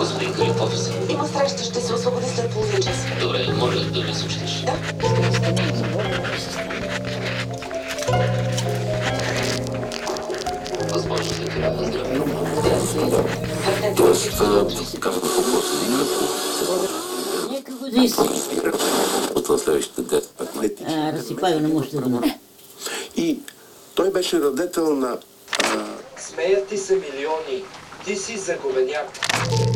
господин Калин в офиса? Има среща, ще се освободи след половин час. Добре, може да ми съобщиш. Да. Госпожо Златева, здравей. Тоест, казвам въпроса Нека го да изсъди. от следващите 10-15 Разсипай го, не може да го. И той беше радетел на Смеят ти се милиони. Ти си заговедяк.